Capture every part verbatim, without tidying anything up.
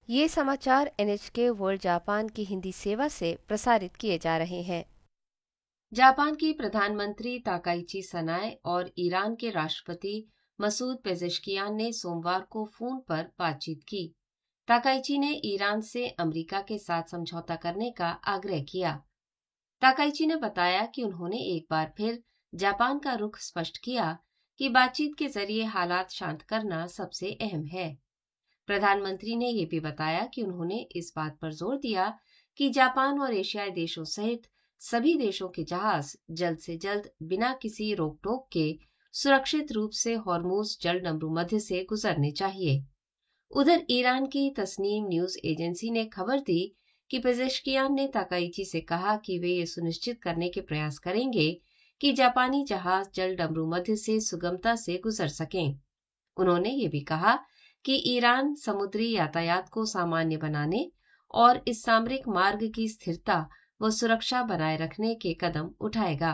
ये समाचार N H के वर्ल्ड जापान की हिंदी सेवा से प्रसारित किए जा रहे हैं। जापान की प्रधानमंत्री ताकाइची सनाए और ईरान के राष्ट्रपति मसूद पेजेश्कियान ने सोमवार को फोन पर बातचीत की। ताकाइची ने ईरान से अमेरिका के साथ समझौता करने का आग्रह किया। ताकाइची ने बताया कि उन्होंने एक बार फिर जापान का रुख स्पष्ट किया कि बातचीत के जरिए हालात शांत करना सबसे अहम है। प्रधानमंत्री ने यह भी बताया कि उन्होंने इस बात पर जोर दिया कि जापान और एशियाई देशों सहित सभी देशों के जहाज जल्द से जल्द बिना किसी रोक टोक के सुरक्षित रूप से हॉर्मुज जलडमरू मध्य से गुजरने चाहिए। उधर ईरान की तस्नीम न्यूज एजेंसी ने खबर दी कि पेजेश्कियान ने ताकाइची से कहा कि वे ये सुनिश्चित करने के प्रयास करेंगे कि जापानी जहाज जलडमरू मध्य से सुगमता से गुजर सकें। उन्होंने ये भी कहा कि ईरान समुद्री यातायात को सामान्य बनाने और इस सामरिक मार्ग की स्थिरता व सुरक्षा बनाए रखने के कदम उठाएगा।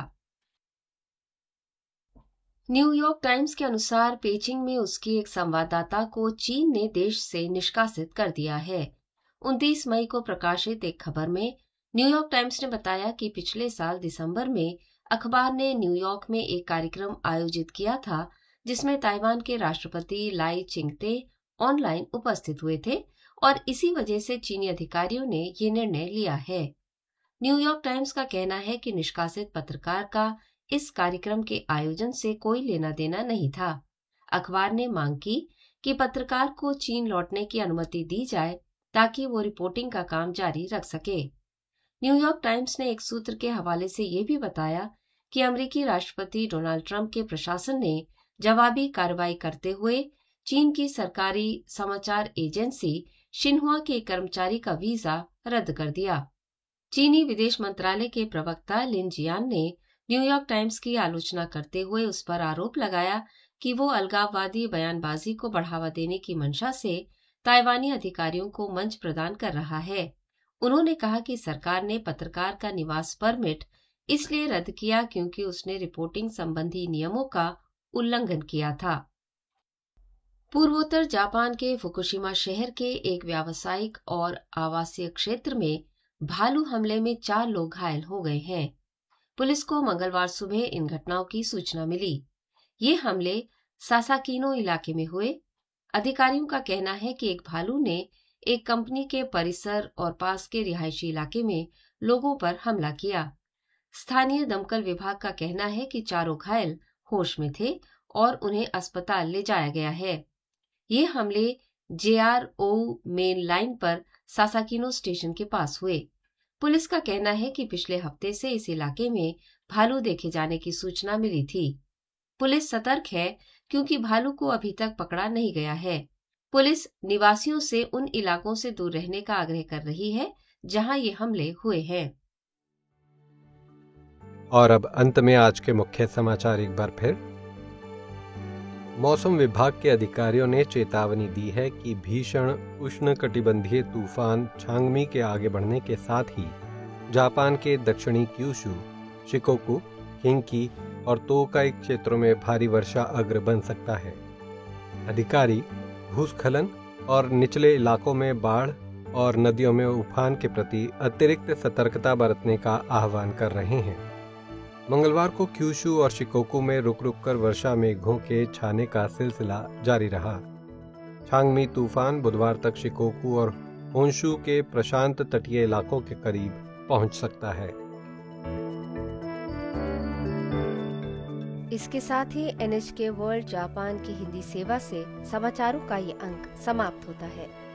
न्यूयॉर्क टाइम्स के अनुसार पेचिंग में उसकी एक संवाददाता को चीन ने देश से निष्कासित कर दिया है। उनतीस मई को प्रकाशित एक खबर में न्यूयॉर्क टाइम्स ने बताया कि पिछले साल दिसंबर में अखबार ने न्यूयॉर्क में एक कार्यक्रम आयोजित किया था जिसमें ताइवान के राष्ट्रपति लाई चिंगते ऑनलाइन उपस्थित हुए थे और इसी वजह से चीनी अधिकारियों ने ये निर्णय लिया है। न्यूयॉर्क टाइम्स का कहना है कि निष्कासित पत्रकार का इस कार्यक्रम के आयोजन से कोई लेना देना नहीं था। अखबार ने मांग की कि पत्रकार को चीन लौटने की अनुमति दी जाए ताकि वो रिपोर्टिंग का काम जारी रख सके। न्यूयॉर्क टाइम्स ने एक सूत्र के हवाले से ये भी बताया कि अमेरिकी राष्ट्रपति डोनाल्ड ट्रंप के प्रशासन ने जवाबी कार्रवाई करते हुए चीन की सरकारी समाचार एजेंसी शिन्हुआ के कर्मचारी का वीजा रद्द कर दिया। चीनी विदेश मंत्रालय के प्रवक्ता लिन जियान ने न्यूयॉर्क टाइम्स की आलोचना करते हुए उस पर आरोप लगाया कि वो अलगाववादी बयानबाजी को बढ़ावा देने की मंशा से ताइवानी अधिकारियों को मंच प्रदान कर रहा है। उन्होंने कहा कि सरकार ने पत्रकार का निवास परमिट इसलिए रद्द किया क्योंकि उसने रिपोर्टिंग संबंधी नियमों का उल्लंघन किया था। पूर्वोत्तर जापान के फुकुशिमा शहर के एक व्यावसायिक और आवासीय क्षेत्र में भालू हमले में चार लोग घायल हो गए हैं। पुलिस को मंगलवार सुबह इन घटनाओं की सूचना मिली। ये हमले सासाकीनो इलाके में हुए। अधिकारियों का कहना है कि एक भालू ने एक कंपनी के परिसर और पास के रिहायशी इलाके में लोगों पर हमला किया। स्थानीय दमकल विभाग का कहना है कि चारों घायल होश में थे और उन्हें अस्पताल ले जाया गया है। ये हमले जे आर ओ मेन लाइन पर सासाकीनो स्टेशन के पास हुए। पुलिस का कहना है कि पिछले हफ्ते से इस इलाके में भालू देखे जाने की सूचना मिली थी। पुलिस सतर्क है क्योंकि भालू को अभी तक पकड़ा नहीं गया है। पुलिस निवासियों से उन इलाकों से दूर रहने का आग्रह कर रही है जहां ये हमले हुए हैं। और अब अंत में आज के मुख्य समाचार एक बार फिर। मौसम विभाग के अधिकारियों ने चेतावनी दी है कि भीषण उष्णकटिबंधीय तूफान छांगमी के आगे बढ़ने के साथ ही जापान के दक्षिणी क्यूशू, शिकोकू, किंकी और तोकाई क्षेत्रों में भारी वर्षा अग्र बन सकता है। अधिकारी भूस्खलन और निचले इलाकों में बाढ़ और नदियों में उफान के प्रति अतिरिक्त सतर्कता बरतने का आह्वान कर रहे हैं। मंगलवार को क्यूशू और शिकोकू में रुक रुक कर वर्षा मेघों के छाने का सिलसिला जारी रहा। छांगमी तूफान बुधवार तक शिकोकू और होन्शू के प्रशांत तटीय इलाकों के करीब पहुंच सकता है। इसके साथ ही एन एच के वर्ल्ड जापान की हिंदी सेवा से समाचारों का ये अंक समाप्त होता है।